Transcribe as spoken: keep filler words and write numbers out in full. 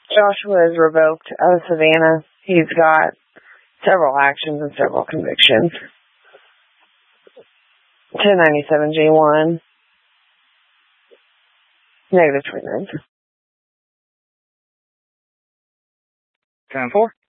Joshua is revoked out of Savannah. He's got several actions and several convictions. ten ninety-seven G one. Negative twin rooms. ten four.